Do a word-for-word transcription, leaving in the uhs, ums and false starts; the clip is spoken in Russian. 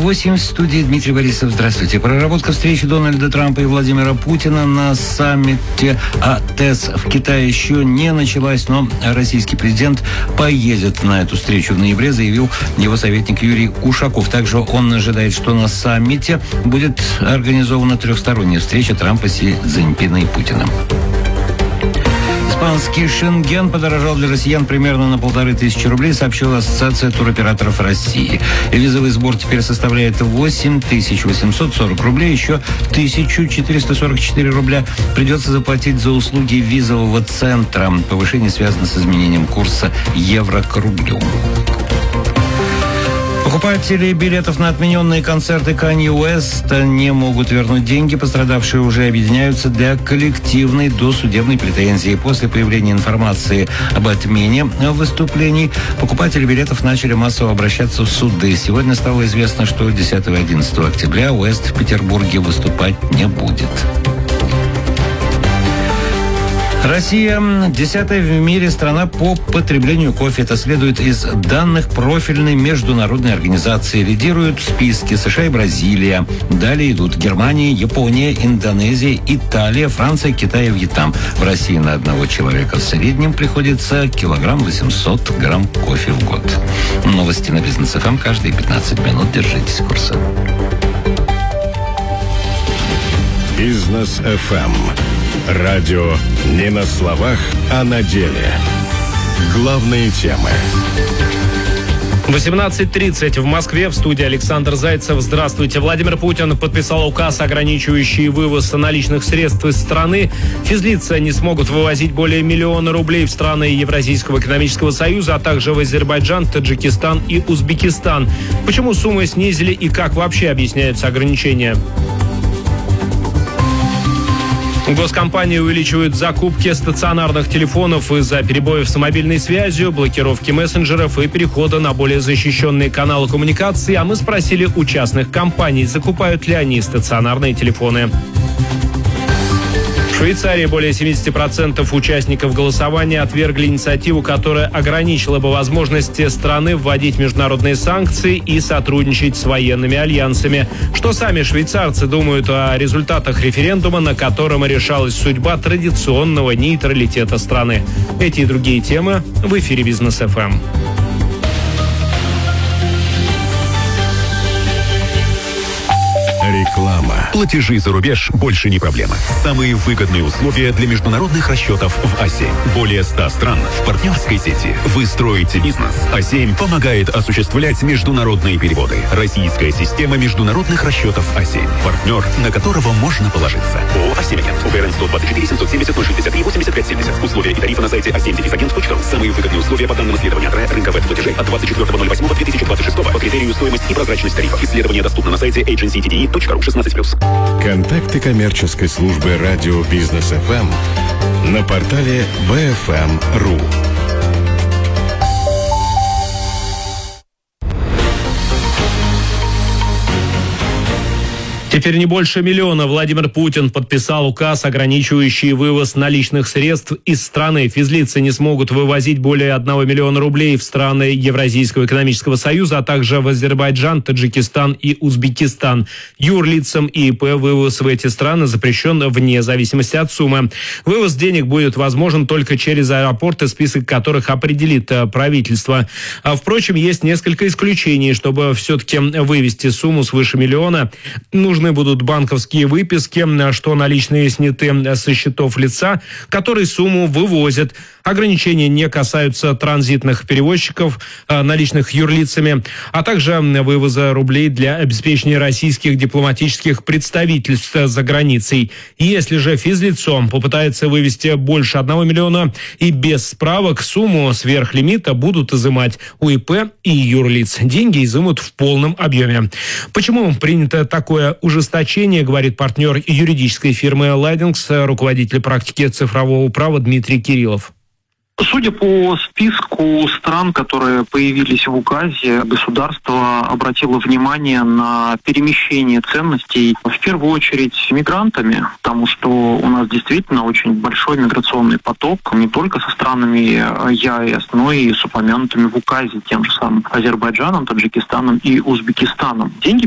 восемь в студии Дмитрий Борисов. Здравствуйте. Проработка встречи Дональда Трампа и Владимира Путина на саммите АТЭС в Китае еще не началась, но российский президент поедет на эту встречу в ноябре, заявил его советник Юрий Ушаков. Также он ожидает, что на саммите будет организована трехсторонняя встреча Трампа, Си Цзиньпина и Путина. Испанский Шенген подорожал для россиян примерно на полторы тысячи рублей, сообщила Ассоциация туроператоров России. Визовый сбор теперь составляет восемь тысяч восемьсот сорок рублей, еще тысяча четыреста сорок четыре рубля придется заплатить за услуги визового центра. Повышение связано с изменением курса евро к рублю. Покупатели билетов на отмененные концерты Канье Уэста не могут вернуть деньги. Пострадавшие уже объединяются для коллективной досудебной претензии. После появления информации об отмене выступлений покупатели билетов начали массово обращаться в суды. Сегодня стало известно, что десятого и одиннадцатого октября Уэст в Петербурге выступать не будет. Россия – десятая в мире страна по потреблению кофе. Это следует из данных профильной международной организации. Лидируют в списке США и Бразилия. Далее идут Германия, Япония, Индонезия, Италия, Франция, Китай и Вьетнам. В России на одного человека в среднем приходится килограмм восемьсот грамм кофе в год. Новости на Бизнес эф эм каждые пятнадцать минут. Держитесь курса. Бизнес эф эм. Радио не на словах, а на деле. Главные темы. восемнадцать тридцать в Москве. В студии Александр Зайцев. Здравствуйте. Владимир Путин подписал указ, ограничивающий вывоз наличных средств из страны. Физлицы не смогут вывозить более миллиона рублей в страны Евразийского экономического союза, а также в Азербайджан, Таджикистан и Узбекистан. Почему суммы снизили и как вообще объясняются ограничения? Госкомпании увеличивают закупки стационарных телефонов из-за перебоев с мобильной связью, блокировки мессенджеров и перехода на более защищенные каналы коммуникации. А мы спросили у частных компаний, закупают ли они стационарные телефоны. В Швейцарии более семьдесят процентов участников голосования отвергли инициативу, которая ограничила бы возможности страны вводить международные санкции и сотрудничать с военными альянсами. Что сами швейцарцы думают о результатах референдума, на котором решалась судьба традиционного нейтралитета страны? Эти и другие темы в эфире Бизнес эф эм. Реклама. Платежи за рубеж больше не проблема. Самые выгодные условия для международных расчетов в АСЕМ. Более ста стран в партнерской сети. Вы строите бизнес. АСЕМ помогает осуществлять международные переводы. Российская система международных расчетов АСЕМ. Партнер, на которого можно положиться. ООО «АСЕМ Агент». УГРН сто двадцать четыре семьсот семьдесят ноль шестьдесят три восемьдесят пять семьдесят. Условия и тарифы на сайте асем агент точка ру. Самые выгодные условия по данным исследования рынка веб-платежей от двадцать четвёртого ноль восьмого две тысячи двадцать шестого по критерию стоимость и прозрачность тарифов. Исследование доступно на сайте эйдженси ти ди и точка ру шестнадцать плюс. Контакты коммерческой службы радио Бизнес эф эм на портале би эф эм точка ру. Теперь не больше миллиона. Владимир Путин подписал указ, ограничивающий вывоз наличных средств из страны. Физлицы не смогут вывозить более одного миллиона рублей в страны Евразийского экономического союза, а также в Азербайджан, Таджикистан и Узбекистан. Юрлицам и ИП вывоз в эти страны запрещен вне зависимости от суммы. Вывоз денег будет возможен только через аэропорты, список которых определит правительство. А, впрочем, есть несколько исключений. Чтобы все-таки вывести сумму свыше миллиона, нужно будут банковские выписки, что наличные сняты со счетов лица, который сумму вывозят. Ограничения не касаются транзитных перевозчиков, наличных юрлицами, а также вывоза рублей для обеспечения российских дипломатических представительств за границей. Если же физлицо попытается вывести больше одного миллиона и без справок, сумму сверх лимита будут изымать у ИП и юрлиц. Деньги изымут в полном объеме. Почему принято такое ужесточение, говорит партнер юридической фирмы «Лайдингс», руководитель практики цифрового права Дмитрий Кириллов. Судя по списку стран, которые появились в указе, государство обратило внимание на перемещение ценностей, в первую очередь, мигрантами, потому что у нас действительно очень большой миграционный поток, не только со странами ЕАЭС, но и с упомянутыми в указе тем же самым Азербайджаном, Таджикистаном и Узбекистаном. Деньги